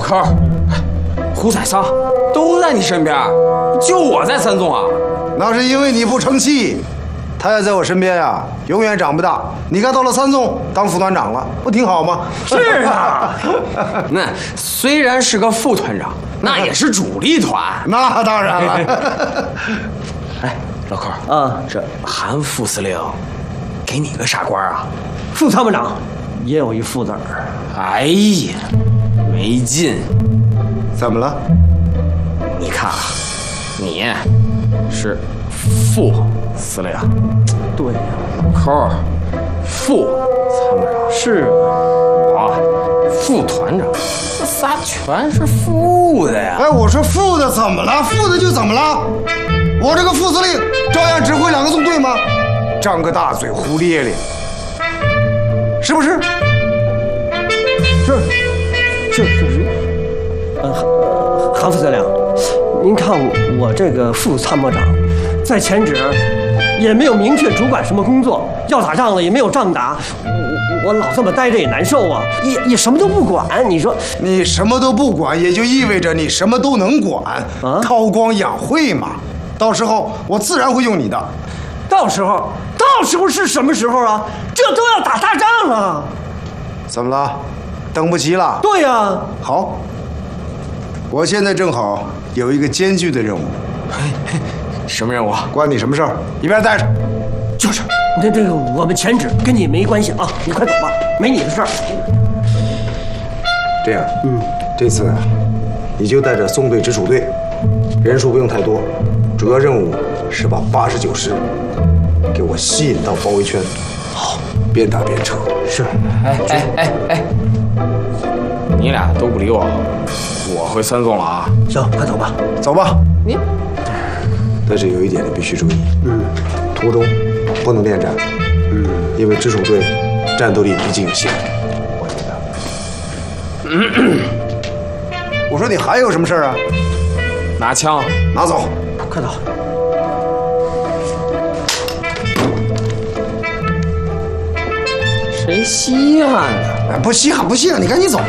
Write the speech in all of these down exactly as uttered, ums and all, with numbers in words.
寇、胡宰桑都在你身边，就我在三纵啊。 那是因为你不成器。他要在我身边呀，永远长不大。你看到了三纵当副团长了，不挺好吗？ 是啊，那虽然是个副团长，那也是主力团。 那当然了。 哎，老寇啊， 这韩副司令给你个啥官啊？ 副参谋长，也有一副字儿。 哎呀，没劲。 怎么了？ 你看啊，你是副司令， 对呀， 寇副参谋长， 是我副团长，这仨全是副的呀。 哎，我说副的怎么了？副的就怎么了？我这个副司令照样指挥两个纵队吗？张个大嘴胡咧咧，是不是？ 是，是是是。呃，韩韩副司令，您看我这个副参谋长，在前指也没有明确主管什么工作，要打仗了也没有仗打，我我老这么待着也难受啊，也也什么都不管。你说你什么都不管，也就意味着你什么都能管， 啊， 韬光养晦嘛。到时候我自然会用你的。 到时候，到时候是什么时候啊？这都要打大仗了。 怎么了？等不及了？ 对呀、啊。 好，我现在正好有一个艰巨的任务。 什么任务？ 关你什么事儿？一边待着。 就是，那这个我们前指跟你没关系啊，你快走吧，没你的事儿。 这样，嗯，这次啊，你就带着纵队直属队，人数不用太多，主要任务是把八十九师给我吸引到包围圈，好，边打边撤。 是。 哎哎哎哎，你俩都不理我，我回三纵了啊。 行，快走吧。 走吧。 你。 但是有一点你必须注意，嗯，途中不能恋战，嗯，因为直属队战斗力毕竟有限。我觉得，嗯，我说你还有什么事儿啊？ 拿枪， 拿走， 快走。 谁稀罕呢？ 哎，不稀罕，不稀罕，你赶紧走。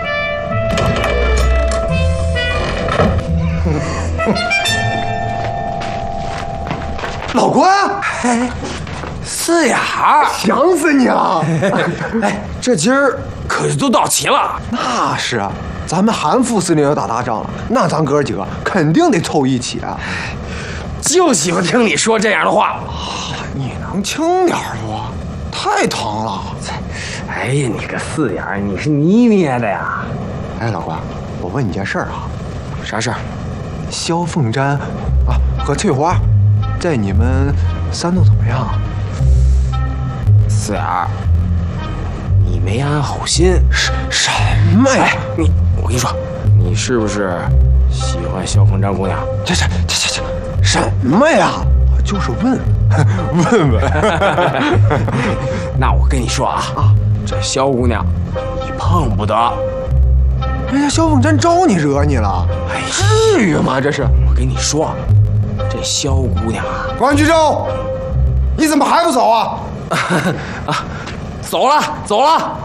老关， 哎，四眼儿， 想死你了！ 哎，这今儿可是都到齐了。 那是啊，咱们韩副司令要打大仗了，那咱哥几个肯定得凑一起啊！ 就喜欢听你说这样的话。 你能轻点不？太疼了！ 哎呀，你个四眼儿，你是你捏的呀？ 哎，老关，我问你件事儿啊， 啥事儿？ 萧凤瞻啊和翠花，在你们三洞怎么样？ 四眼儿，你没安好心。 什什么呀？ 哎，你，我跟你说，你是不是喜欢萧凤瞻姑娘？ 这这这这这什么呀？我就是问问问。 那我跟你说啊啊，这萧姑娘你碰不得。 哎呀，萧凤瞻招你惹你了？ 哎， 至于吗？这是。 我跟你说，这萧姑娘啊， 关巨州，你怎么还不走啊？ 啊，走了走了。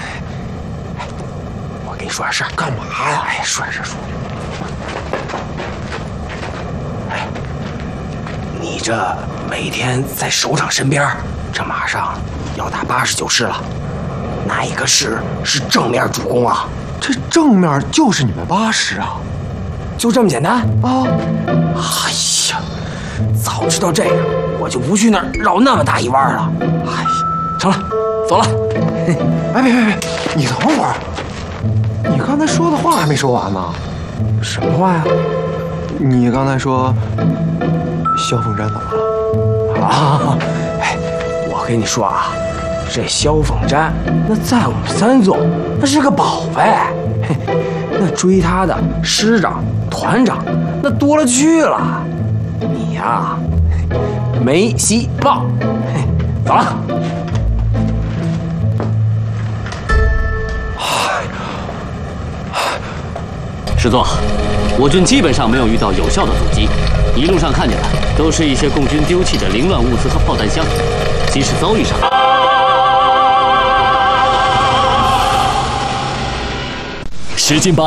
我跟你说点事儿。 干嘛呀？ 哎，说点事儿说。哎，你这每天在首长身边，这马上要打八十九师了，哪一个师是正面主攻啊？ 这正面就是你们八师啊， 就这么简单啊！ 哎呀，早知道这样，我就不去那儿绕那么大一弯了。哎呀，成了，走了。 哎，别别别，你等会儿，你刚才说的话还没说完呢。 什么话呀？ 你刚才说萧凤瞻怎么了？ 啊，哎，我跟你说啊，这萧凤瞻那在我们三纵那是个宝贝，嘿，那追他的师长、团长那多了去了。你呀，没希望。嘿，走了。 师座，我军基本上没有遇到有效的阻击，一路上看见的都是一些共军丢弃的凌乱物资和炮弹箱，即使遭遇上。时间八。